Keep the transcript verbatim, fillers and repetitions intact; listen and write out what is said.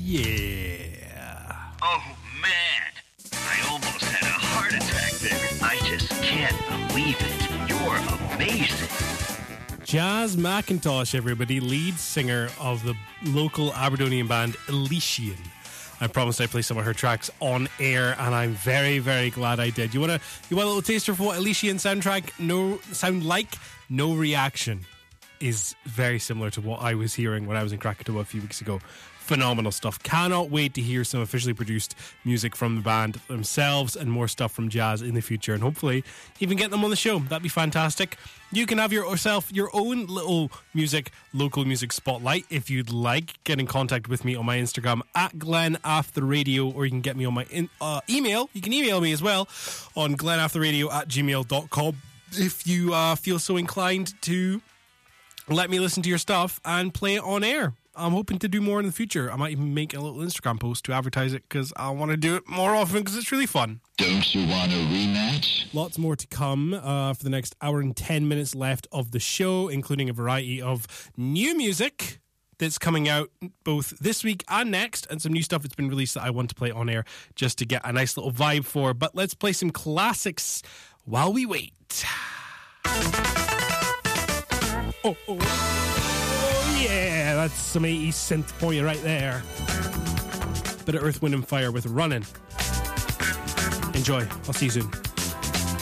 Yeah. Oh, man. I almost had a heart attack there. I just can't believe it. You're amazing. Jazz McIntosh, everybody, lead singer of the local Aberdonian band Elysian. I promised I'd play some of her tracks on air, and I'm very, very glad I did. You want a you want a little taster for what Elysian soundtrack no sound like? No Reaction is very similar to what I was hearing when I was in Krakatoa a few weeks ago. Phenomenal stuff. Cannot wait to hear some officially produced music from the band themselves and more stuff from Jazz in the future, and hopefully even get them on the show. That'd be fantastic. You can have yourself your own little music, local music spotlight if you'd like. Get in contact with me on my Instagram at Glenn After Radio, or you can get me on my in, uh, email. You can email me as well on glennafterradio at gmail dot com if you uh, feel so inclined to let me listen to your stuff and play it on air. I'm hoping to do more in the future. I might even make a little Instagram post to advertise it because I want to do it more often because it's really fun. Don't you want a rematch? Lots more to come uh, for the next hour and ten minutes left of the show, including a variety of new music that's coming out both this week and next, and some new stuff that's been released that I want to play on air just to get a nice little vibe for. But let's play some classics while we wait. Oh, oh. Oh, yeah, that's some eighties synth for you right there. Bit of Earth, Wind and Fire with Runnin'. Enjoy. I'll see you soon.